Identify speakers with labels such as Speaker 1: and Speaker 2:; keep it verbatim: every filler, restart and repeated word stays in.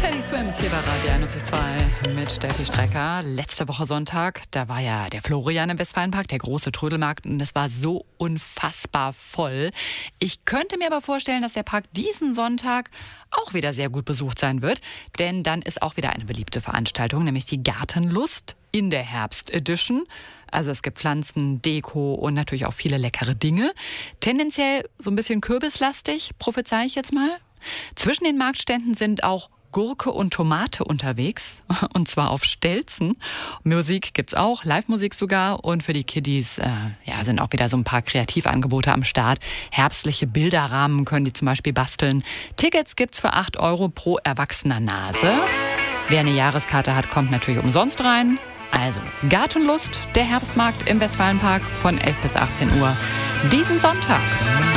Speaker 1: Teddy Swims hier bei Radio einundneunzig Komma zwei mit Steffi Strecker. Letzte Woche Sonntag, da war ja der Florian im Westfalenpark, der große Trödelmarkt, und es war so unfassbar voll. Ich könnte mir aber vorstellen, dass der Park diesen Sonntag auch wieder sehr gut besucht sein wird, denn dann ist auch wieder eine beliebte Veranstaltung, nämlich die Gartenlust in der Herbst-Edition. Also es gibt Pflanzen, Deko und natürlich auch viele leckere Dinge. Tendenziell so ein bisschen kürbislastig, prophezei ich jetzt mal. Zwischen den Marktständen sind auch Gurke und Tomate unterwegs, und zwar auf Stelzen. Musik gibt's auch, Live-Musik sogar, und für die Kiddies äh, ja, sind auch wieder so ein paar Kreativangebote am Start. Herbstliche Bilderrahmen können die zum Beispiel basteln. Tickets gibt's für acht Euro pro erwachsener Nase. Wer eine Jahreskarte hat, kommt natürlich umsonst rein. Also Gartenlust, der Herbstmarkt im Westfalenpark von elf bis achtzehn Uhr diesen Sonntag.